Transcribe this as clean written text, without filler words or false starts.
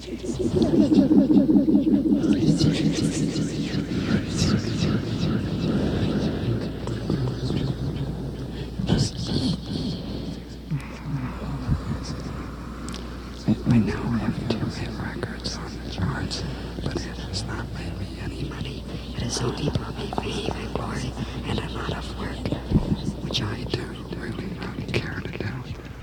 I now have 2 hit records on the charts, but it has not made me any money. It has only brought me fame and glory and a lot of work, which I do